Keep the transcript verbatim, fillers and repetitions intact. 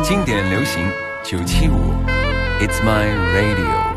经典流行九七五 It's My Radio。